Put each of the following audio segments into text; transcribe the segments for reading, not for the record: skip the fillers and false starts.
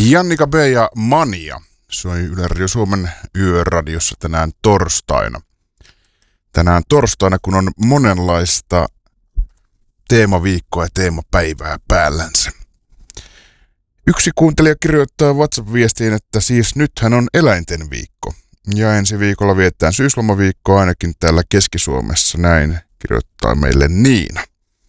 Jannika B. ja Mania soi Yle Radio Suomen yöradiossa tänään torstaina. Tänään torstaina, kun on monenlaista teemaviikkoa ja teemapäivää päällänsä. Yksi kuuntelija kirjoittaa WhatsApp-viestiin, että siis nythän on eläinten viikko. Ja ensi viikolla vietetään syyslomaviikkoa ainakin täällä Keski-Suomessa, näin kirjoittaa meille Niina.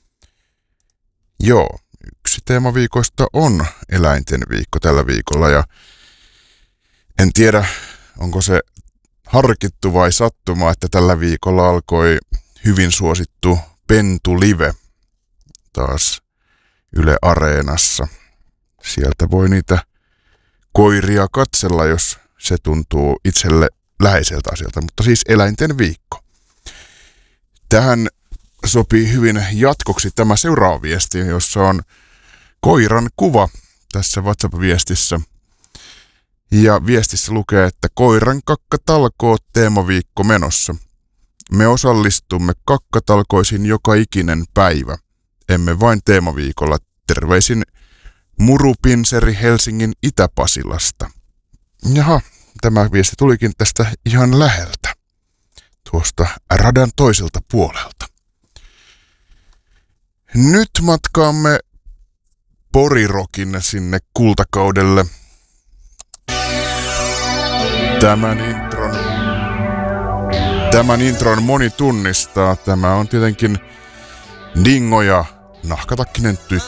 Joo, yksi teemaviikoista on eläinten viikko tällä viikolla ja en tiedä, onko se harkittu vai sattuma, että tällä viikolla alkoi hyvin suosittu Pentu Live taas Yle Areenassa. Sieltä voi niitä koiria katsella, jos se tuntuu itselle läheiseltä asialta, mutta siis eläinten viikko. Tähän sopii hyvin jatkoksi tämä seuraava viesti, jossa on koiran kuva tässä WhatsApp-viestissä. Ja viestissä lukee, että koiran kakkatalkoot teemaviikko menossa. Me osallistumme kakkatalkoisiin joka ikinen päivä. Emme vain teemaviikolla. Terveisin Murupinseri Helsingin Itä-Pasilasta. Jaha, tämä viesti tulikin tästä ihan läheltä. Tuosta radan toiselta puolelta. Nyt matkaamme Porirokin sinne kultakaudelle. Tämän intron moni tunnistaa. Tämä on tietenkin Dingo ja Nahkatakkinen tyttö.